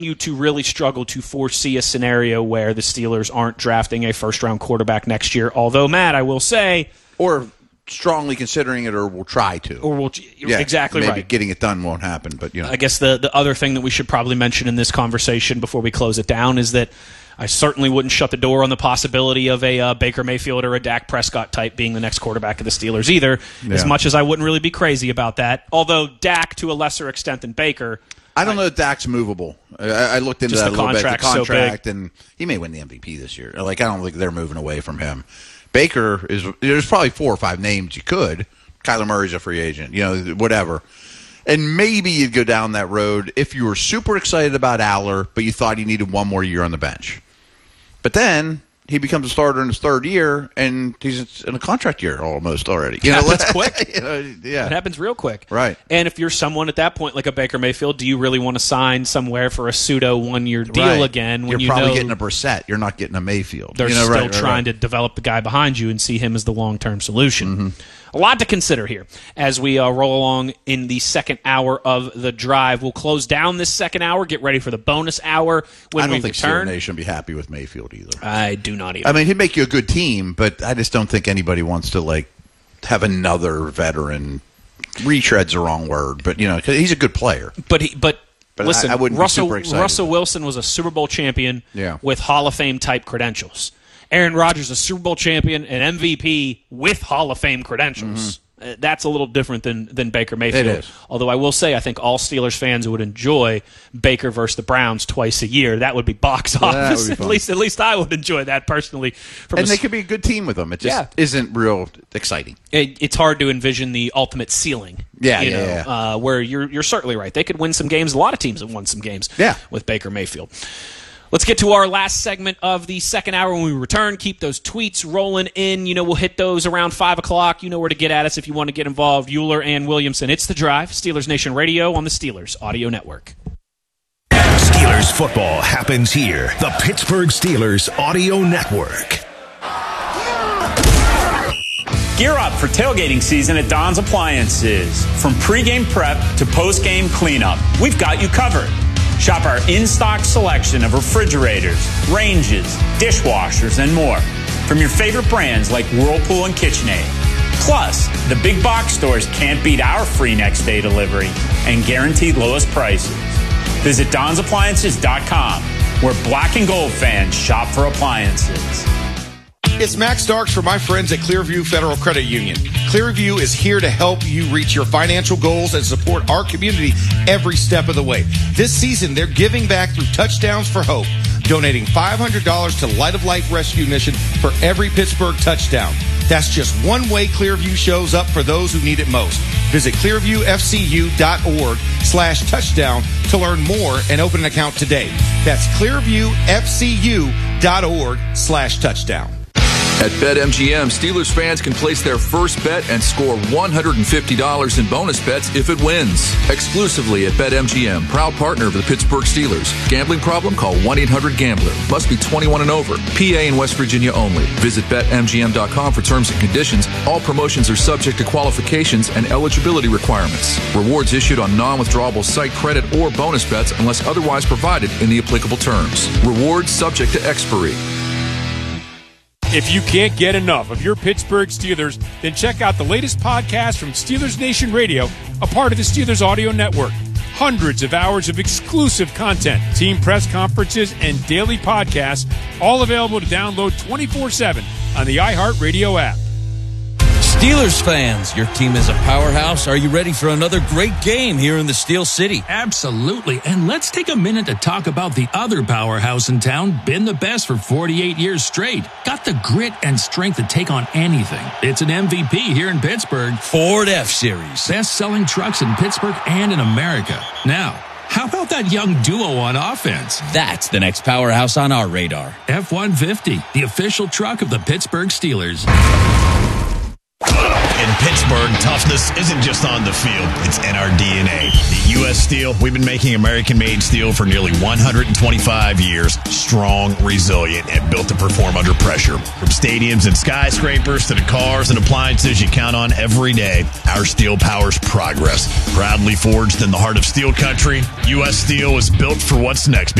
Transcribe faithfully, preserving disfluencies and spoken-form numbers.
you to really struggle to foresee a scenario where the Steelers aren't drafting a first-round quarterback next year. Although, Matt, I will say... Or strongly considering it, or will try to. Or will yeah, exactly maybe right. Getting it done won't happen, but you know. I guess the, the other thing that we should probably mention in this conversation before we close it down is that I certainly wouldn't shut the door on the possibility of a uh, Baker Mayfield or a Dak Prescott type being the next quarterback of the Steelers either, yeah. as much as I wouldn't really be crazy about that. Although Dak, to a lesser extent than Baker... I don't I, know if Dak's movable. I, I looked into that a little bit. The contract, so and he may win the M V P this year. Like I don't think they're moving away from him. Baker is. There's probably four or five names you could. Kyler Murray's a free agent. You know, whatever. And maybe you'd go down that road if you were super excited about Aller, but you thought he needed one more year on the bench. But then he becomes a starter in his third year, and he's in a contract year almost already. You know, know, that's quick. You know, yeah, it happens real quick. Right. And if you're someone at that point, like a Baker Mayfield, do you really want to sign somewhere for a pseudo one-year deal right. again? When you're you probably know getting a Brissett. You're not getting a Mayfield. They're you know, still right, right, trying right. to develop the guy behind you and see him as the long-term solution. Mm-hmm. A lot to consider here as we uh, roll along in the second hour of the drive. We'll close down this second hour, get ready for the bonus hour when I don't we think return. Steeler Nation would be happy with Mayfield either. I do not either. I mean, he'd make you a good team, but I just don't think anybody wants to, like, have another veteran. Retread's the wrong word, but, you know, 'cause he's a good player. But, he, but, but listen, I, I wouldn't Russell, be super excited. Russell Wilson was a Super Bowl champion yeah. with Hall of Fame-type credentials. Aaron Rodgers, a Super Bowl champion, an M V P with Hall of Fame credentials. Mm-hmm. That's a little different than, than Baker Mayfield. It is. Although I will say I think all Steelers fans would enjoy Baker versus the Browns twice a year. That would be box well, office. be at least at least I would enjoy that personally. From and a, they could be a good team with them. It just yeah. isn't real exciting. It, it's hard to envision the ultimate ceiling. Yeah, you yeah, know, yeah. Uh, where you're you're certainly right. They could win some games. A lot of teams have won some games yeah. with Baker Mayfield. Let's get to our last segment of the second hour when we return. Keep those tweets rolling in. You know, we'll hit those around five o'clock. You know where to get at us if you want to get involved. Euler and Williamson. It's The Drive, Steelers Nation Radio on the Steelers Audio Network. Steelers football happens here. The Pittsburgh Steelers Audio Network. Gear up for tailgating season at Don's Appliances. From pregame prep to postgame cleanup, we've got you covered. Shop our in-stock selection of refrigerators, ranges, dishwashers, and more from your favorite brands like Whirlpool and KitchenAid. Plus, the big box stores can't beat our free next-day delivery and guaranteed lowest prices. Visit Dons Appliances dot com, where black and gold fans shop for appliances. It's Max Starks for my friends at Clearview Federal Credit Union. Clearview is here to help you reach your financial goals and support our community every step of the way. This season, they're giving back through Touchdowns for Hope, donating five hundred dollars to Light of Life Rescue Mission for every Pittsburgh touchdown. That's just one way Clearview shows up for those who need it most. Visit clearviewfcu.org slash touchdown to learn more and open an account today. That's clearviewfcu.org slash touchdown. At BetMGM, Steelers fans can place their first bet and score one hundred fifty dollars in bonus bets if it wins. Exclusively at BetMGM, proud partner of the Pittsburgh Steelers. Gambling problem? Call one eight hundred gambler. Must be twenty-one and over. P A and West Virginia only. Visit Bet M G M dot com for terms and conditions. All promotions are subject to qualifications and eligibility requirements. Rewards issued on non-withdrawable site credit or bonus bets unless otherwise provided in the applicable terms. Rewards subject to expiry. If you can't get enough of your Pittsburgh Steelers, then check out the latest podcast from Steelers Nation Radio, a part of the Steelers Audio Network. Hundreds of hours of exclusive content, team press conferences, and daily podcasts, all available to download twenty-four seven on the iHeartRadio app. Steelers fans, your team is a powerhouse. Are you ready for another great game here in the Steel City? Absolutely. And let's take a minute to talk about the other powerhouse in town, been the best for forty-eight years straight. Got the grit and strength to take on anything. It's an M V P here in Pittsburgh. Ford F-Series. Best-selling trucks in Pittsburgh and in America. Now, how about that young duo on offense? That's the next powerhouse on our radar. F one fifty, the official truck of the Pittsburgh Steelers. In Pittsburgh, toughness isn't just on the field, it's in our D N A. At U S Steel, we've been making American-made steel for nearly one hundred twenty-five years. Strong, resilient, and built to perform under pressure. From stadiums and skyscrapers to the cars and appliances you count on every day, our steel powers progress. Proudly forged in the heart of steel country, U S Steel is built for what's next.